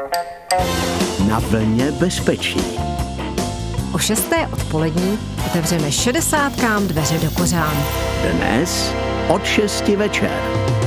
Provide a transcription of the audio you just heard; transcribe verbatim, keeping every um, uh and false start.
Na vlně bezpečí. O šesté odpolední otevřeme šedesátkám dveře do kořán. Dnes od šesti večer.